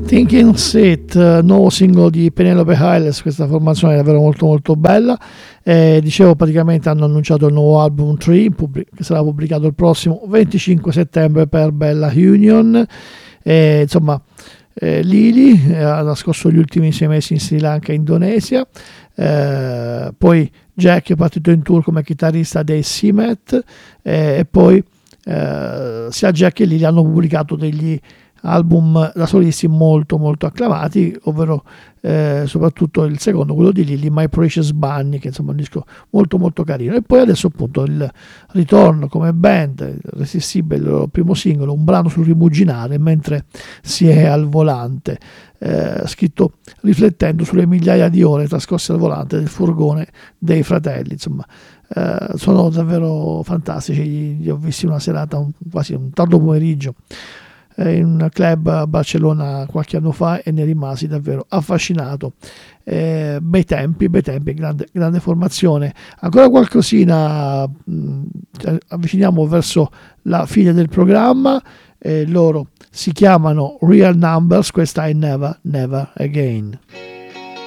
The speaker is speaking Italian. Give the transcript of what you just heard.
Thinking Seat, nuovo singolo di Penelope Hiles. Questa formazione è davvero molto molto bella. Dicevo, praticamente hanno annunciato il nuovo album 3 che sarà pubblicato il prossimo 25 settembre per Bella Union. Insomma, Lily ha trascorso gli ultimi 6 mesi in Sri Lanka e Indonesia. Poi Jack è partito in tour come chitarrista dei Seamet, e poi sia Jack che Lily hanno pubblicato degli album da solisti molto molto acclamati, ovvero soprattutto il secondo, quello di Lily, My Precious Bunny, che insomma è un disco molto molto carino. E poi adesso appunto il ritorno come band, Irresistibile, il loro primo singolo, un brano sul rimuginare mentre si è al volante, scritto riflettendo sulle migliaia di ore trascorse al volante del furgone dei fratelli. Insomma, sono davvero fantastici. Li ho visti una serata, quasi un tardo pomeriggio, in un club a Barcellona qualche anno fa, e ne rimasi davvero affascinato. Bei tempi, grande formazione. Ancora qualcosina, avviciniamo verso la fine del programma. Loro si chiamano Real Numbers, questa è Never Never Again.